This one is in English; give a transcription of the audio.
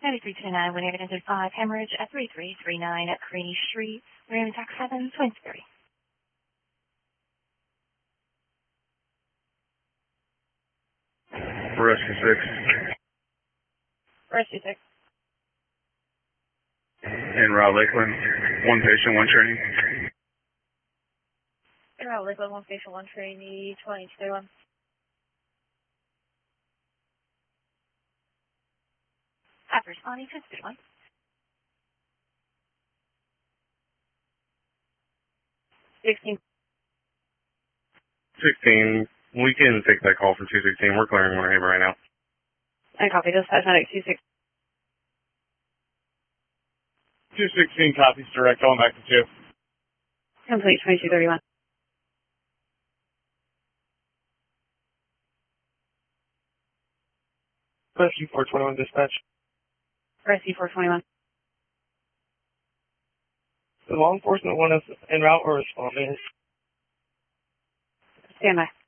9329, when evidence 5, hemorrhage at 3339 at Creedy Street, we're in attack 7, Twinsbury. Rescue 6. Rescue 6. En route Lakeland, 1 patient, 1 trainee. En route Lakeland, 1 patient, 1 trainee, 2231. After responding, Twinsbury 1. 16. 16. We can take that call for 216. We're clearing Warhaven right now. I copy. Dispatch medic 26. 216 copies direct, going back to 2. Complete 2231. Rescue 421 dispatch. Rescue 421. The law enforcement want us en route or responding? Stand by.